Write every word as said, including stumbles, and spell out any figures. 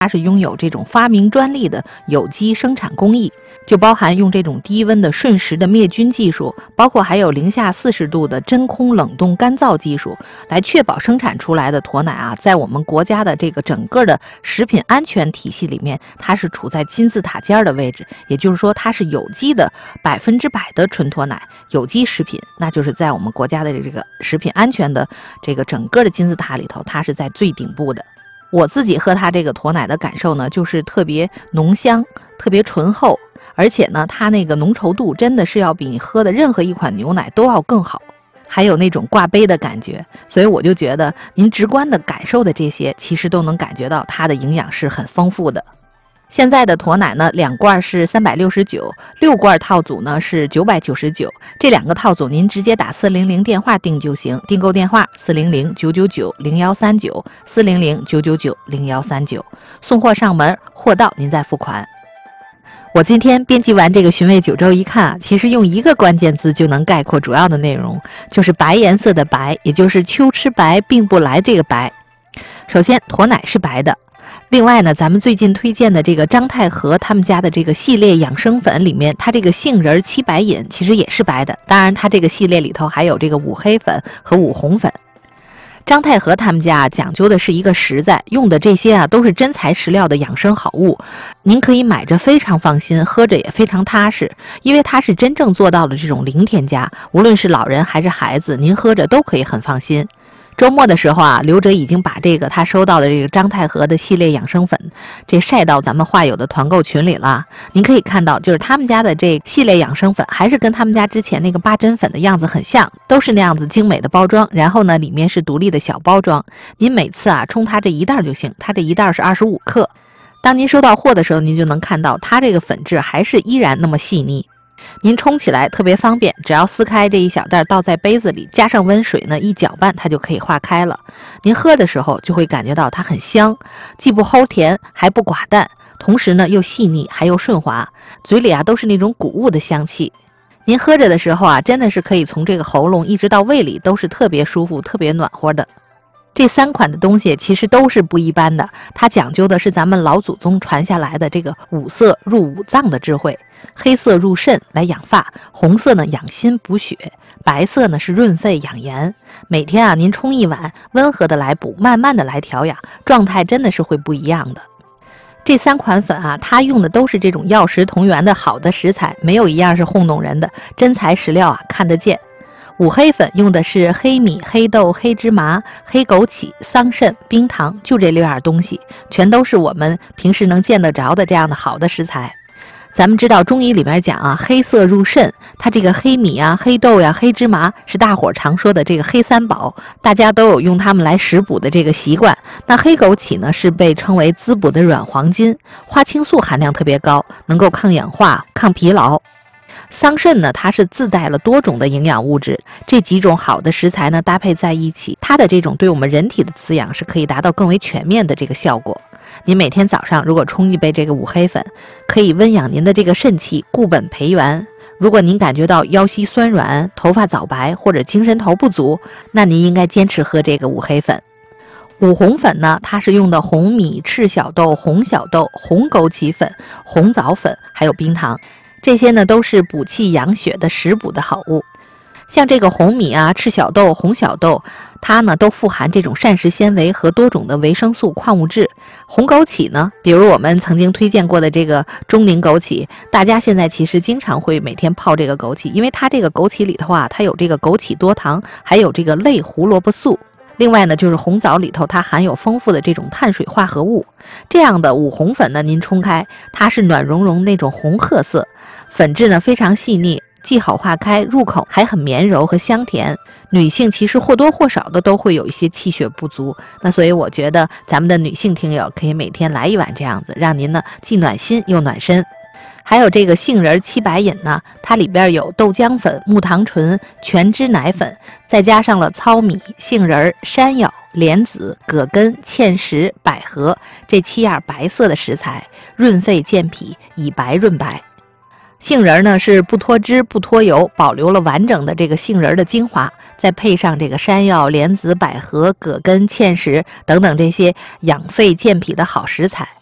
它是拥有这种发明专利的有机生产工艺，就包含用这种低温的瞬时的灭菌技术，包括还有零下四十度的真空冷冻干燥技术，来确保生产出来的驼奶啊，在我们国家的这个整个的食品安全体系里面，它是处在金字塔尖的位置。也就是说，它是有机的百分之百的纯驼奶，有机食品，那就是在我们国家的这个食品安全的这个整个的金字塔里头，它是在最顶部的。我自己喝它这个驼奶的感受呢，就是特别浓香，特别醇厚，而且呢，它那个浓稠度真的是要比你喝的任何一款牛奶都要更好，还有那种挂杯的感觉。所以我就觉得您直观的感受的这些，其实都能感觉到它的营养是很丰富的。现在的驼奶呢，两罐是三百六十九，六罐套组呢是九百九十九。这两个套组您直接打四零零电话订就行，订购电话四零零九九九零幺三九，四零零九九九零幺三九，送货上门，货到您再付款。我今天编辑完这个寻味九州一看啊，其实用一个关键字就能概括主要的内容，就是白颜色的白，也就是秋吃白并不来这个白。首先，驼奶是白的。另外呢，咱们最近推荐的这个张太和他们家的这个系列养生粉里面，它这个杏仁七白饮其实也是白的。当然，它这个系列里头还有这个五黑粉和五红粉。张太和他们家讲究的是一个实在，用的这些啊都是真材实料的养生好物，您可以买着非常放心，喝着也非常踏实，因为它是真正做到了这种零添加，无论是老人还是孩子，您喝着都可以很放心。周末的时候啊，刘哲已经把这个他收到的这个张太和的系列养生粉这晒到咱们话友的团购群里了。您可以看到，就是他们家的这系列养生粉还是跟他们家之前那个八珍粉的样子很像，都是那样子精美的包装，然后呢里面是独立的小包装，您每次啊冲它这一袋就行，它这一袋是二十五克。当您收到货的时候，您就能看到它这个粉质还是依然那么细腻。您冲起来特别方便，只要撕开这一小袋倒在杯子里，加上温水呢一搅拌，它就可以化开了。您喝的时候就会感觉到它很香，既不齁甜还不寡淡，同时呢又细腻还又顺滑，嘴里啊都是那种谷物的香气。您喝着的时候啊，真的是可以从这个喉咙一直到胃里都是特别舒服特别暖和的。这三款的东西其实都是不一般的，它讲究的是咱们老祖宗传下来的这个五色入五脏的智慧。黑色入肾来养发，红色呢养心补血，白色呢是润肺养颜。每天啊您冲一碗，温和的来补，慢慢的来调养，状态真的是会不一样的。这三款粉啊，它用的都是这种药食同源的好的食材，没有一样是糊弄人的，真材实料啊，看得见。五黑粉用的是黑米、黑豆、黑芝麻、黑枸杞、桑葚、冰糖，就这六样东西，全都是我们平时能见得着的这样的好的食材。咱们知道中医里面讲啊，黑色入肾，它这个黑米啊、黑豆呀、黑芝麻是大伙儿常说的这个黑三宝，大家都有用它们来食补的这个习惯。那黑枸杞呢是被称为滋补的软黄金，花青素含量特别高，能够抗氧化、抗疲劳。桑葚呢，它是自带了多种的营养物质，这几种好的食材呢搭配在一起，它的这种对我们人体的滋养是可以达到更为全面的这个效果。您每天早上如果冲一杯这个五黑粉，可以温养您的这个肾气，固本培元。如果您感觉到腰膝酸软、头发早白或者精神头不足，那您应该坚持喝这个五黑粉。五红粉呢，它是用的红米、赤小豆、红小豆、红枸杞粉、红枣粉，还有冰糖，这些呢都是补气养血的食补的好物。像这个红米啊、赤小豆、红小豆，它呢都富含这种膳食纤维和多种的维生素、矿物质。红枸杞呢，比如我们曾经推荐过的这个钟灵枸杞，大家现在其实经常会每天泡这个枸杞，因为它这个枸杞里头啊，它有这个枸杞多糖，还有这个类胡萝卜素。另外呢，就是红枣里头它含有丰富的这种碳水化合物。这样的五红粉呢，您冲开，它是暖融融那种红褐色，粉质呢非常细腻，既好化开，入口还很绵柔和香甜。女性其实或多或少的都会有一些气血不足，那所以我觉得咱们的女性听友可以每天来一碗这样子，让您呢既暖心又暖身。还有这个杏仁七白饮呢，它里边有豆浆粉、木糖醇、全脂奶粉，再加上了糙米、杏仁、山药、莲子、葛根、芡实、百合这七样白色的食材，润肺健脾，以白润白。杏仁呢是不脱脂不脱油，保留了完整的这个杏仁的精华，再配上这个山药、莲子、百合、葛根、芡实等等这些养肺健脾的好食材，